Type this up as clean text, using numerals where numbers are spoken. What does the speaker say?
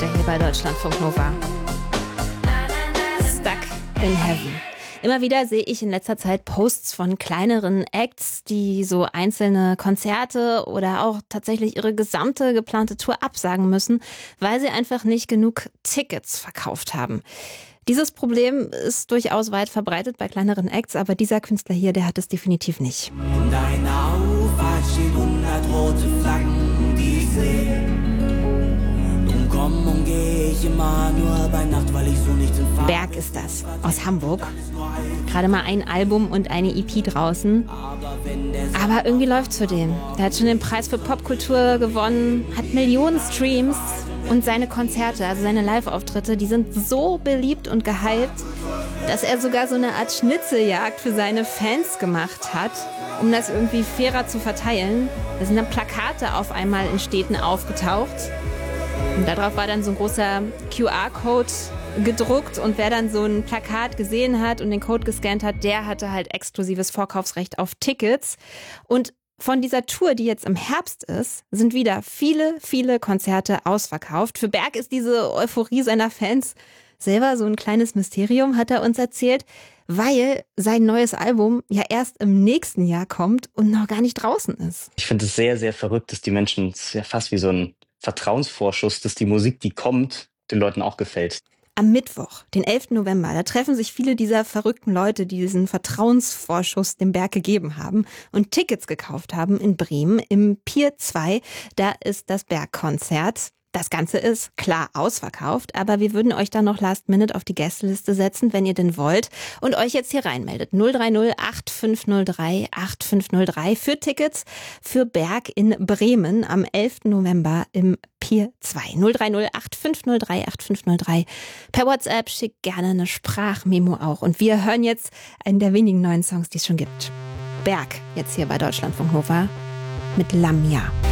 heute hier bei Deutschlandfunk Nova. Stuck in Heaven. Immer wieder sehe ich in letzter Zeit Posts von kleineren Acts, die so einzelne Konzerte oder auch tatsächlich ihre gesamte geplante Tour absagen müssen, weil sie einfach nicht genug Tickets verkauft haben. Dieses Problem ist durchaus weit verbreitet bei kleineren Acts, aber dieser Künstler hier, der hat es definitiv nicht. In deiner Auffahrt stehen 100 rote Flaggen, die ich sehe. Drum komm und geh ich immer nur bei Nacht, weil ich so nichts in Farbe. Berg ist das, aus Hamburg. Gerade mal ein Album und eine EP draußen. Aber irgendwie läuft's für den. Der hat schon den Preis für Popkultur gewonnen, hat Millionen Streams. Und seine Konzerte, also seine Live-Auftritte, die sind so beliebt und gehypt, dass er sogar so eine Art Schnitzeljagd für seine Fans gemacht hat, um das irgendwie fairer zu verteilen. Da sind dann Plakate auf einmal in Städten aufgetaucht. Und darauf war dann so ein großer QR-Code gedruckt. Und wer dann so ein Plakat gesehen hat und den Code gescannt hat, der hatte halt exklusives Vorkaufsrecht auf Tickets. Und von dieser Tour, die jetzt im Herbst ist, sind wieder viele, viele Konzerte ausverkauft. Für Berg ist diese Euphorie seiner Fans selber so ein kleines Mysterium, hat er uns erzählt, weil sein neues Album ja erst im nächsten Jahr kommt und noch gar nicht draußen ist. Ich finde es sehr, sehr verrückt, dass die Menschen, es ist ja fast wie so ein Vertrauensvorschuss, dass die Musik, die kommt, den Leuten auch gefällt. Am Mittwoch, den 11. November, da treffen sich viele dieser verrückten Leute, die diesen Vertrauensvorschuss dem Berg gegeben haben und Tickets gekauft haben in Bremen im Pier 2. Da ist das Bergkonzert. Das Ganze ist klar ausverkauft, aber wir würden euch dann noch last minute auf die Gästeliste setzen, wenn ihr denn wollt und euch jetzt hier reinmeldet. 030 8503 8503 für Tickets für Berg in Bremen am 11. November im Pier 2. 030 8503 8503. Per WhatsApp schickt gerne eine Sprachmemo auch. Und wir hören jetzt einen der wenigen neuen Songs, die es schon gibt. Berg, jetzt hier bei Deutschlandfunk Nova mit Lamia.